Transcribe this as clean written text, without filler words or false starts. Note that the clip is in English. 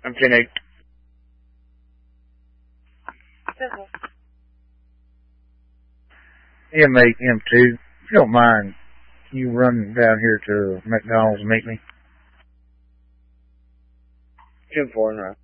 I'm 10-8. M8, M2. If you don't mind, can you run down here to McDonald's and meet me? 10-4 and right.